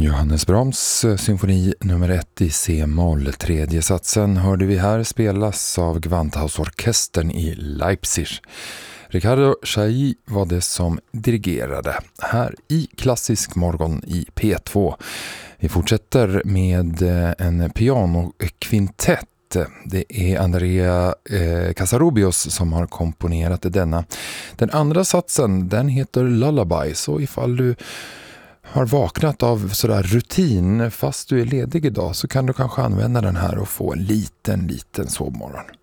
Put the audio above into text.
Johannes Brahms symfoni nummer 1 i C-moll. Tredje satsen hörde vi här spelas av Gewandhausorkestern i Leipzig. Riccardo Chailly var det som dirigerade här i Klassisk morgon i P2. Vi fortsätter med en pianokvintett. Det är Andrea Casarobios som har komponerat denna. Den andra satsen, den heter Lullaby, så ifall du har vaknat av sådär rutin fast du är ledig idag så kan du kanske använda den här och få en liten sovmorgon.